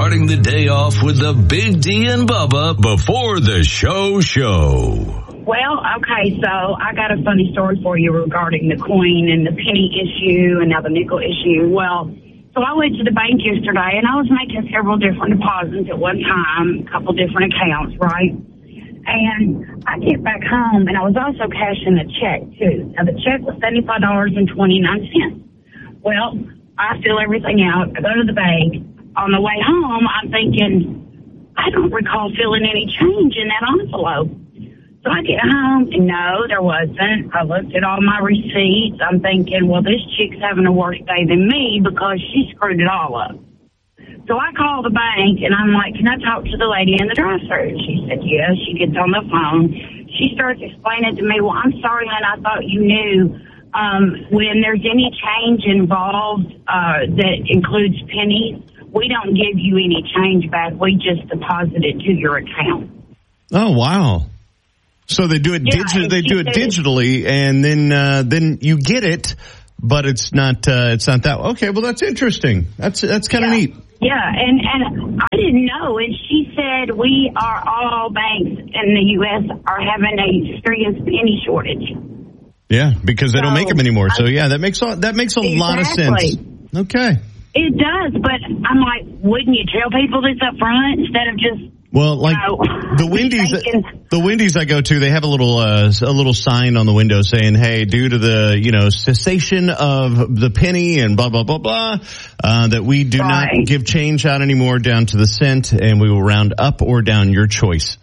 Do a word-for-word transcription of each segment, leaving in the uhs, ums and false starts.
starting the day off with the Big D and Bubba before the show show. Well, okay, so I got a funny story for you regarding the coin and the penny issue and now the nickel issue. Well, so I went to the bank yesterday, and I was making several different deposits at one time, a couple different accounts, right? And I get back home, and I was also cashing a check, too. Now, the check was seventy-five dollars and twenty-nine cents. Well, I fill everything out. I go to the bank. On the way home, I'm thinking, I don't recall filling any change in that envelope. So I get home, and no, there wasn't. I looked at all my receipts. I'm thinking, well, this chick's having a worse day than me because she screwed it all up. So I call the bank, and I'm like, can I talk to the lady in the drive-thru? She said, yes. She gets on the phone. She starts explaining to me, well, I'm sorry, hon, I thought you knew. Um, when there's any change involved uh, that includes pennies, we don't give you any change back. We just deposit it to your account. Oh, wow. So they do it. Yeah, digi- they do it digitally, and then uh, then you get it, but it's not. Uh, it's not that. Okay, well that's interesting. That's that's kind of yeah. neat. Yeah, and and I didn't know. And she said we are all banks in the U S are having a serious penny shortage. Yeah, because they so, don't make them anymore. So yeah, that makes all, that makes a exactly. lot of sense. Okay. It does, but I'm like, wouldn't you tell people this up front instead of just? Well, like you know, the Wendy's, thinking, the Wendy's I go to, they have a little uh, a little sign on the window saying, "Hey, due to the you know cessation of the penny and blah blah blah blah, uh, that we do right. not give change out anymore down to the cent, and we will round up or down your choice."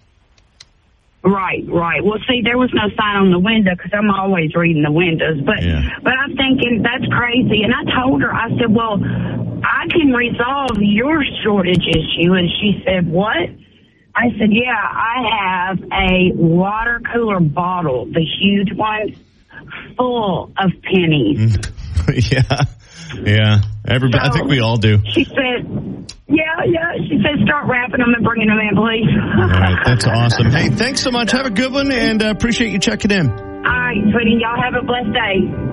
Right, right. Well, see, there was no sign on the window because I'm always reading the windows. But yeah. but I'm thinking that's crazy. And I told her, I said, well, I can resolve your shortage issue. And she said, what? I said, yeah, I have a water cooler bottle, the huge one, full of pennies. yeah, yeah. Everybody, so, I think we all do. She said, yeah, yeah. She said, start wrapping them and bringing them in, please. All right, that's awesome. Hey, thanks so much. Have a good one, and uh, appreciate you checking in. All right, sweetie. Y'all have a blessed day.